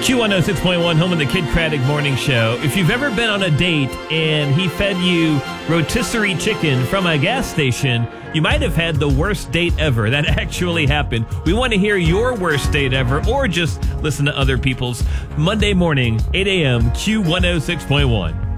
Q106.1, home of the Kid Craddock Morning Show. If you've ever been on a date and he fed you rotisserie chicken from a gas station, you might have had the worst date ever. That actually happened. We want to hear your worst date ever, or just listen to other people's. Monday morning, 8 a.m., Q106.1.